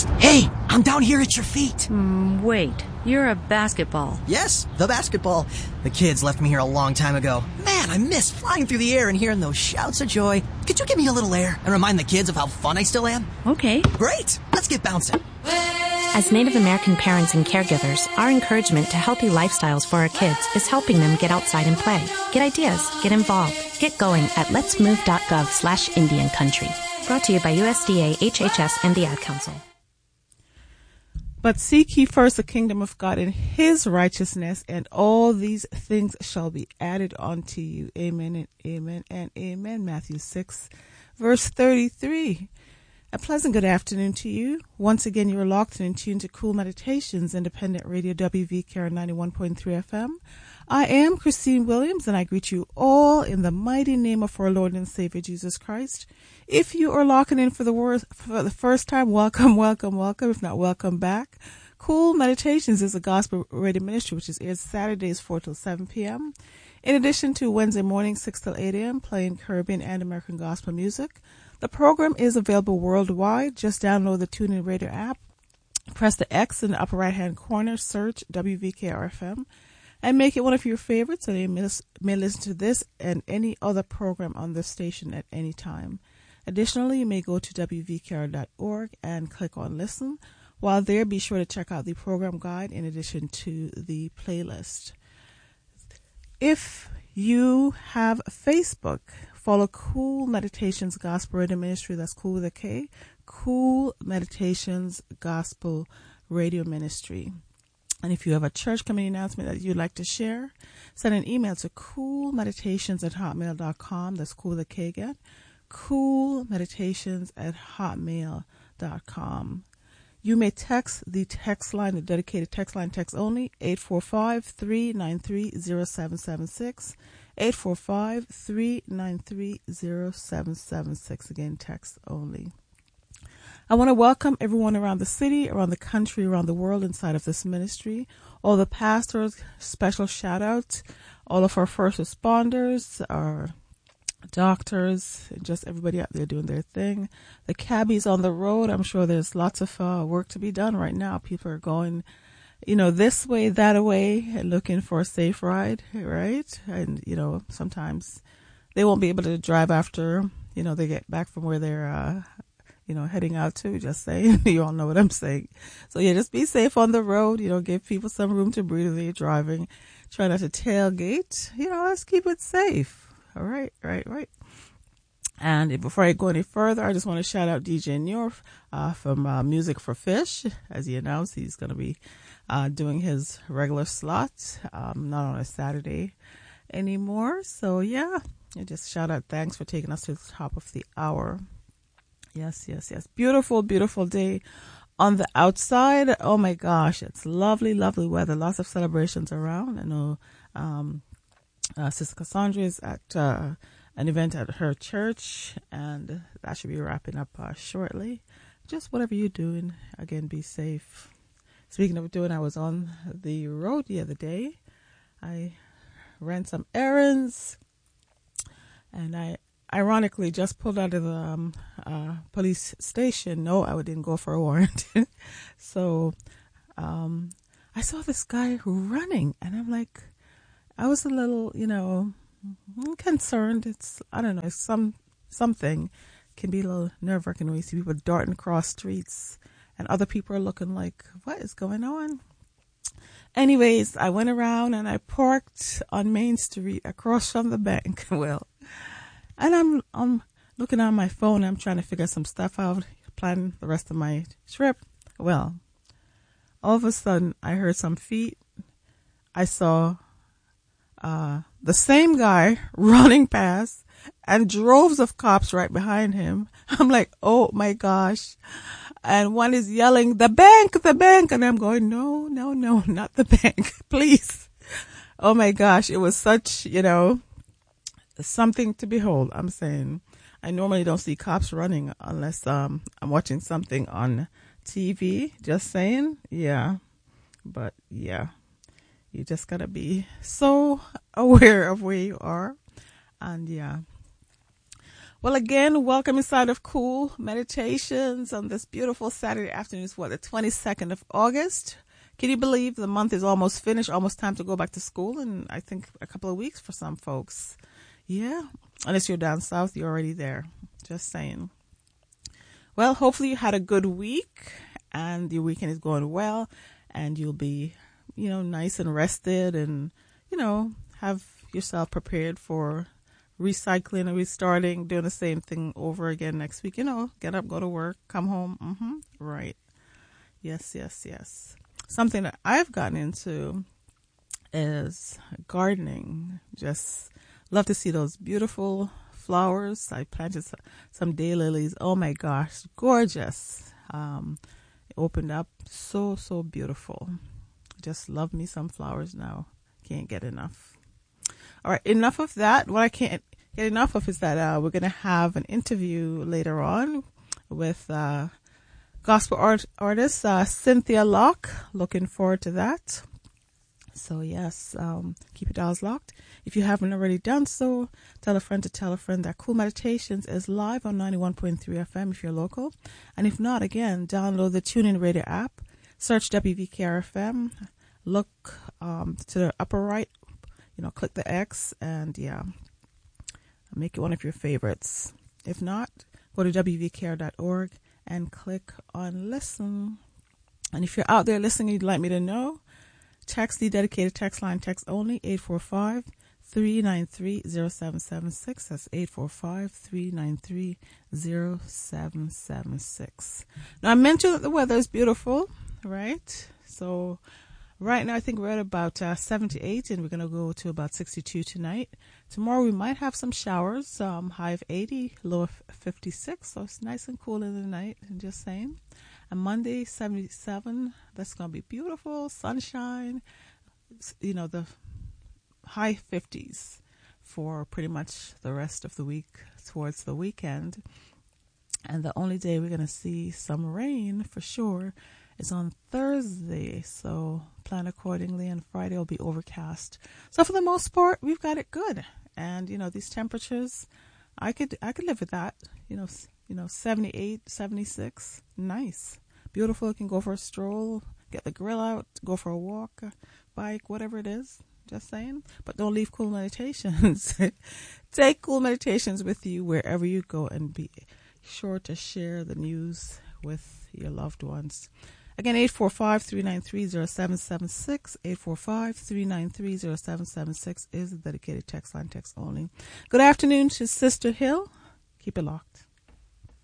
Hey, I'm down here at your feet. Wait, you're a basketball. Yes, the basketball. The kids left me here a long time ago. Man, I miss flying through the air and hearing those shouts of joy. Could you give me a little air and remind the kids of how fun I still am? Okay. Great, let's get bouncing. As Native American parents and caregivers, our encouragement to healthy lifestyles for our kids is helping them get outside and play. Get ideas, get involved, get going at letsmove.gov/Indian Country. Brought to you by USDA, HHS, and the Ad Council. But seek ye first the kingdom of God and his righteousness, and all these things shall be added unto you. Amen and amen and amen. Matthew 6, verse 33. A pleasant good afternoon to you. Once again, you are locked and in tune to Cool Meditations, Independent Radio WVKR 91.3 FM. I am Christine Williams, and I greet you all in the mighty name of our Lord and Savior Jesus Christ. If you are locking in for the first time, welcome, welcome, welcome. If not, welcome back. Cool Meditations is a gospel radio ministry which is aired Saturdays 4 till 7 p.m. In addition to Wednesday mornings 6 till 8 a.m. playing Caribbean and American gospel music. The program is available worldwide. Just download the TuneIn Radio app. Press the X in the upper right-hand corner. Search WVKR-FM. And make it one of your favorites so you may listen to this and any other program on the station at any time. Additionally, you may go to WVKR.org and click on Listen. While there, be sure to check out the program guide in addition to the playlist. If you have Facebook, follow Cool Meditations Gospel Radio Ministry. That's cool with a K. Cool Meditations Gospel Radio Ministry. And if you have a church community announcement that you'd like to share, send an email to coolmeditations@hotmail.com. That's cool with a K again. coolmeditations@hotmail.com. You may text the text line, the dedicated text line, text only, 845-393-0776. 845-393-0776. Again, text only. I want to welcome everyone around the city, around the country, around the world inside of this ministry. All the pastors, special shout out. All of our first responders, our doctors, just everybody out there doing their thing. The cabbies on the road, I'm sure there's lots of work to be done right now. People are going, this way, that way, and looking for a safe ride, right? And, sometimes they won't be able to drive after, they get back from where they're, heading out to, just saying. You all know what I'm saying. So, yeah, just be safe on the road. Give people some room to breathe when you're driving. Try not to tailgate. Let's keep it safe. All right, right. And before I go any further, I just want to shout out DJ North from Music for Fish. As he announced, he's going to be doing his regular slot, not on a Saturday anymore. So, yeah, just shout out, thanks for taking us to the top of the hour. Yes. Beautiful, beautiful day on the outside. Oh, my gosh, it's lovely, lovely weather. Lots of celebrations around. I know Sister Cassandra is at an event at her church, and that should be wrapping up shortly. Just whatever you're doing, again, be safe. Speaking of doing, I was on the road the other day. I ran some errands, and I ironically just pulled out of the police station. No, I didn't go for a warrant. So I saw this guy running, and I'm like, I was a little, concerned. It's something can be a little nerve-wracking when you see people darting across streets and other people are looking like, what is going on? Anyways, I went around and I parked on Main Street across from the bank. Well, and I'm looking on my phone. I'm trying to figure some stuff out, plan the rest of my trip. Well, all of a sudden I heard some feet. I saw the same guy running past and droves of cops right behind him. I'm like, oh my gosh. And one is yelling, the bank. And I'm going, no, not the bank, please. Oh my gosh. It was such, something to behold. I'm saying I normally don't see cops running unless I'm watching something on TV. Just saying. Yeah. But yeah. You just gotta be so aware of where you are. And yeah. Well, again, welcome inside of Cool Meditations on this beautiful Saturday afternoon. It's the 22nd of August. Can you believe the month is almost finished, almost time to go back to school, and I think a couple of weeks for some folks. Yeah, unless you're down south, you're already there. Just saying. Well, hopefully you had a good week and your weekend is going well and you'll be, nice and rested and, have yourself prepared for recycling and restarting, doing the same thing over again next week. Get up, go to work, come home. Right. Yes. Something that I've gotten into is gardening. Just love to see those beautiful flowers. I planted some daylilies. Oh my gosh, gorgeous. It opened up so beautiful. Just love me some flowers now. Can't get enough. All right, enough of that. What I can't get enough of is that we're going to have an interview later on with gospel artist Cynthia Locke. Looking forward to that. So yes, keep your dials locked. If you haven't already done so, tell a friend to tell a friend that Cool Meditations is live on 91.3 FM if you're local. And if not, again, download the TuneIn Radio app, search WVKR FM, look to the upper right, click the X, and make it one of your favorites. If not, go to WVKR.org and click on listen. And if you're out there listening, you'd like me to know, text the dedicated text line, text only, 845-393-0776. That's 845-393-0776. Now, I mentioned that the weather is beautiful, right? So right now, I think we're at about 78, and we're going to go to about 62 tonight. Tomorrow, we might have some showers, high of 80, low of 56, so it's nice and cool in the night, I'm just saying. And Monday, 77, that's going to be beautiful, sunshine, the high 50s for pretty much the rest of the week towards the weekend. And the only day we're going to see some rain for sure is on Thursday, so plan accordingly, and Friday will be overcast. So for the most part, we've got it good. And, these temperatures, I could live with that, 78, 76, nice. Beautiful. You can go for a stroll, get the grill out, go for a walk, bike, whatever it is. Just saying. But don't leave Cool Meditations. Take Cool Meditations with you wherever you go, and be sure to share the news with your loved ones. Again, 845-393-0776. 845-393-0776 is the dedicated text line, text only. Good afternoon to Sister Hill. Keep it locked.